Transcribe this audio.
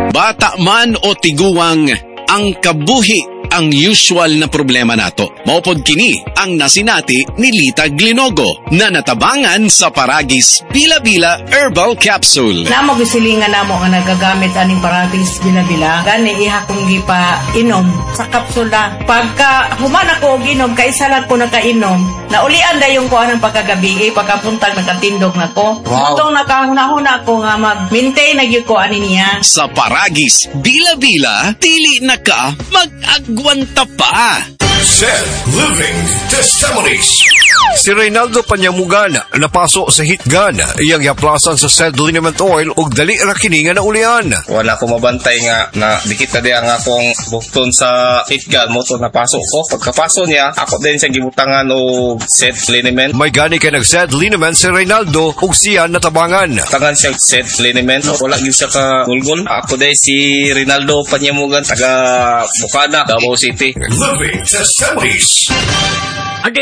Bata man o tiguwang, ang kabuhi ang usual na problema nato. Maupod kini ang nasinati ni Lita Glinogo na natabangan sa Paragis Bila-Bila Herbal Capsule. Namo gisilingan namo nga nagagamit aning Paragis Bila-Bila. Gani iha kong gipa inom sa kapsula. Pagka human ako og inom, kaisa lang ko nakainom. Naulian dayon ko anang pagkagabi, pagkapuntag nakatindog na ko. Wow. Itong nakahuna-huna ko nga mag-maintain na gyud ko ani niya. Sa Paragis Bila-Bila, dili na ka mag-agwanta pa. Zed Living Testimonies. Si Reynaldo Panyamugan napaso sa hitgan iyang yaplasan sa Zed Liniment Oil ug dali ra kini nga naulian. Wala ko mabantay nga na dikit na di ang akong bukton sa hitgan mo to napasok ko. Pagkapaso niya, ako din siya gibutangan og Zed Liniment. May gani kay nag Zed Liniment si Reynaldo ug siya natabangan. Tangan siya Zed Liniment. Wala gyud siya ka gulgol. Ako din si Reynaldo Panyamugan, taga Bukana, Davao City. Living Testimonies.